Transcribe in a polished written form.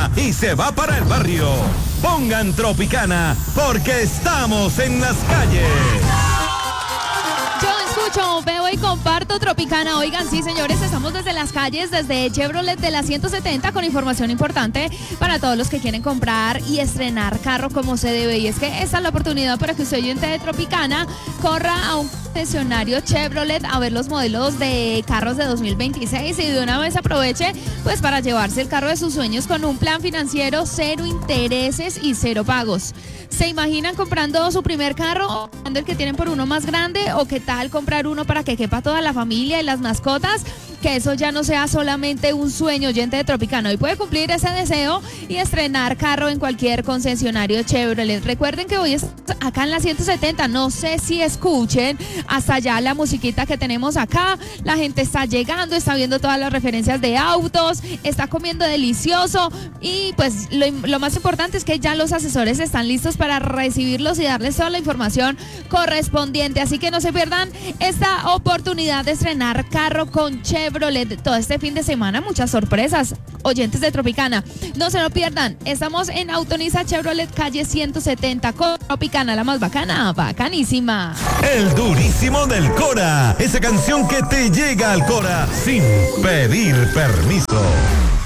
Cora y se va para el barrio. Pongan Tropicana porque estamos en las calles. Escucho, veo y comparto Tropicana. Oigan, sí, señores, estamos desde las calles, desde Chevrolet de la 170 con información importante para todos los que quieren comprar y estrenar carro como se debe. Y es que esta es la oportunidad para que usted, oyente de Tropicana, corra a un concesionario Chevrolet a ver los modelos de carros de 2026 y de una vez aproveche pues para llevarse el carro de sus sueños con un plan financiero, 0 intereses y 0 pagos. ¿Se imaginan comprando su primer carro o el que tienen por uno más grande? ¿O qué tal comprar uno para que quepa toda la familia y las mascotas? Que eso ya no sea solamente un sueño, oyente de Tropicana. Hoy puede cumplir ese deseo y estrenar carro en cualquier concesionario Chevrolet. Recuerden que hoy es acá en la 170. No sé si escuchen hasta allá la musiquita que tenemos acá. La gente está llegando, está viendo todas las referencias de autos, está comiendo delicioso. Y pues lo más importante es que ya los asesores están listos para recibirlos y darles toda la información correspondiente. Así que no se pierdan esta oportunidad de estrenar carro con Chevrolet todo este fin de semana. Muchas sorpresas, oyentes de Tropicana. No se lo pierdan. Estamos en Autonisa Chevrolet, calle 170 con Tropicana, la más bacana, bacanísima. El durísimo del Cora. Esa canción que te llega al Cora sin pedir permiso.